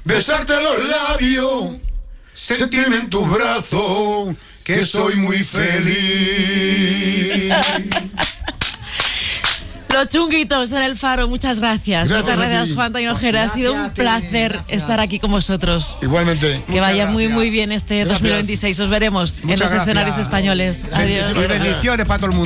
besarte los labios, sentirme en tus brazos, que soy muy feliz. Los Chunguitos en el Faro, muchas gracias. Muchas gracias, Juan Tinojera. Ha sido un placer estar aquí con vosotros. Igualmente. Que vaya muy bien este 2026. Os veremos en los escenarios españoles. Adiós. Y bendiciones para todo el mundo.